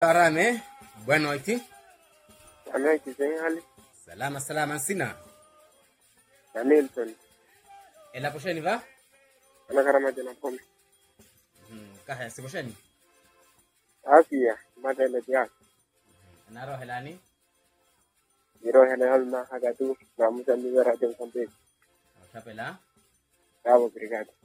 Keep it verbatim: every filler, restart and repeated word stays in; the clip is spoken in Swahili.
Arame, bueno iti. Ana kisen hali. Salama salama sina. Hamilton. Ela posheni va? Ana karama jana komi. Hmm, kahya si posheni. Afia, madala dia. Naro helani. Iro hela halma hagatu, namusa ni wera den kombe. Chapela. Bravo, obrigado.